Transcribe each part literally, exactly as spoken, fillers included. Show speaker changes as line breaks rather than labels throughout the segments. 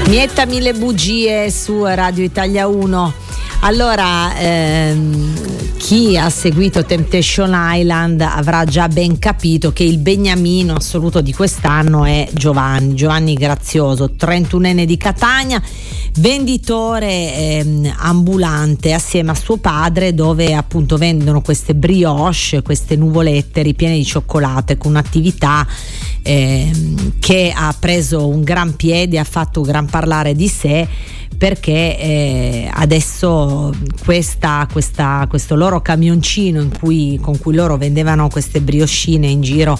Mietta mille bugie su Radio Italia uno. Allora, ehm, chi ha seguito Temptation Island avrà già ben capito che il beniamino assoluto di quest'anno è Giovanni, Giovanni Grazioso, trentunenne di Catania, venditore ehm, ambulante assieme a suo padre, dove appunto vendono queste brioche, queste nuvolette ripiene di cioccolate, con un'attività ehm, che ha preso un gran piede, ha fatto un gran parlare di sé, perché eh, adesso questa, questa, questo loro camioncino in cui, con cui loro vendevano queste brioscine in giro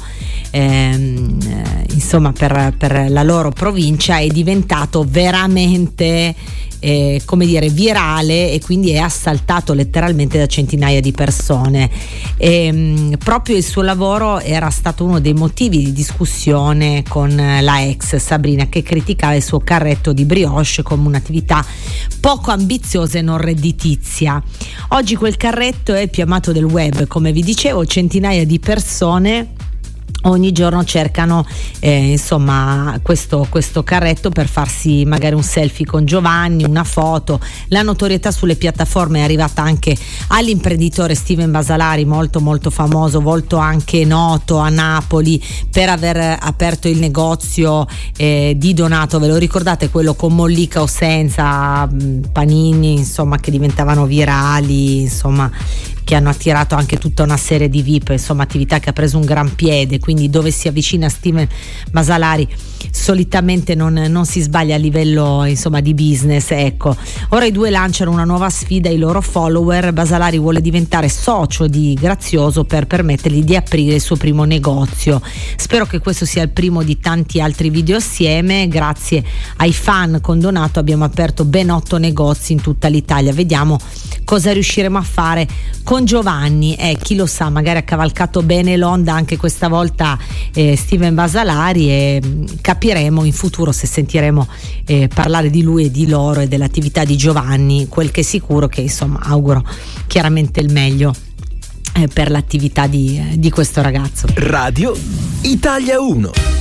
ehm, insomma per, per la loro provincia è diventato veramente eh, come dire virale, e quindi è assaltato letteralmente da centinaia di persone. E, mh, proprio il suo lavoro era stato uno dei motivi di discussione con la ex Sabrina, che criticava il suo carretto di brioche come un'attività poco ambiziosa e non redditizia. Oggi quel carretto è il più amato del web, come vi dicevo, centinaia di persone ogni giorno cercano eh, insomma questo, questo carretto per farsi magari un selfie con Giovanni, una foto. La notorietà sulle piattaforme è arrivata anche all'imprenditore Steven Basalari, molto molto famoso, molto anche noto a Napoli per aver aperto il negozio eh, di Donato. Ve lo ricordate, quello con mollica o senza, panini insomma che diventavano virali, insomma che hanno attirato anche tutta una serie di V I P, insomma attività che ha preso un gran piede. Quindi dove si avvicina Steven Basalari solitamente non, non si sbaglia a livello insomma di business, ecco. Ora i due lanciano una nuova sfida ai loro follower. Basalari vuole diventare socio di Grazioso per permettergli di aprire il suo primo negozio. Spero che questo sia il primo di tanti altri video assieme. Grazie ai fan con Donato abbiamo aperto ben otto negozi in tutta l'Italia. Vediamo cosa riusciremo a fare con Giovanni, e eh, chi lo sa, magari ha cavalcato bene l'onda anche questa volta eh, Steven Basalari, e capiremo in futuro se sentiremo eh, parlare di lui e di loro e dell'attività di Giovanni. Quel che è sicuro che insomma auguro chiaramente il meglio eh, per l'attività di, eh, di questo ragazzo.
Radio Italia uno.